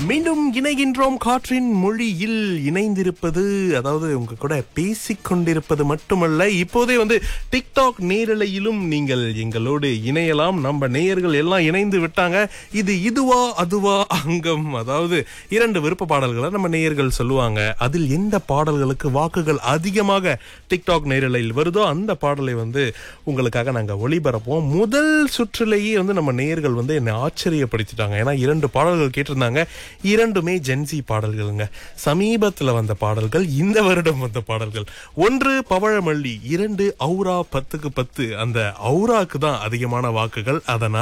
மீண்டும் இணைகின்றோம். காற்றின் மொழியில் இணைந்திருப்பது, அதாவது உங்க கூட பேசிக் கொண்டிருப்பது மட்டுமல்ல, இப்போதே டிக்டாக் நேரலையிலும் நீங்கள் எங்களோடு இணையலாம். நம்ம நேயர்கள் எல்லாம் இணைந்து விட்டாங்க. இது இதுவா அதுவா அங்கம். அதாவது 2 விருப்ப பாடல்களை நம்ம நேயர்கள் சொல்லுவாங்க. அதில் எந்த பாடல்களுக்கு வாக்குகள் அதிகமாக டிக்டாக் நேரலையில் வருதோ அந்த பாடலை உங்களுக்காக நாங்க ஒளிபரப்போம். முதல் சுற்றிலேயே நம்ம நேயர்கள் என்னை ஆச்சரியப்படுத்திட்டாங்க. ஏன்னா 2 பாடல்கள் கேட்டிருந்தாங்க. 2மே ஜென்சி பாடல்களுங்க. சமீபத்துல வந்த பாடல்கள், இந்த வருடம் வந்த பாடல்கள். 1 பவழமல்லி, 2 ஔரா 10க்கு 10. அந்த ஔராக்கு தான் அதிகமான வாக்குகள். அதனால்